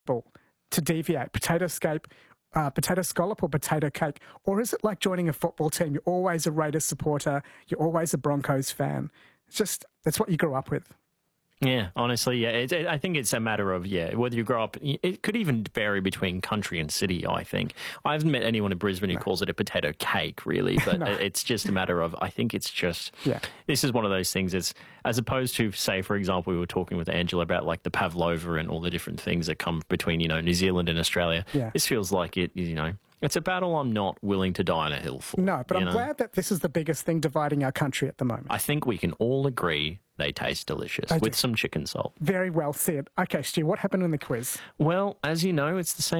to deviate? Potato scape, potato scallop or potato cake? Or is it like joining a football team? You're always a Raiders supporter. You're always a Broncos fan. It's just, that's what you grew up with. Yeah, honestly, yeah. I think it's a matter of, whether you grow up... It could even vary between country and city, I think. I haven't met anyone in Brisbane who calls it a potato cake, really, but it's just a matter of... I think it's just... Yeah. This is one of those things, as opposed to, say, for example, we were talking with Angela about like the pavlova and all the different things that come between, New Zealand and Australia. Yeah. This feels like it, it's a battle I'm not willing to die on a hill for. No, but I'm glad that this is the biggest thing dividing our country at the moment. I think we can all agree they taste delicious with some chicken salt. Very well said. Okay, Stu, what happened in the quiz? Well, as you know, it's the same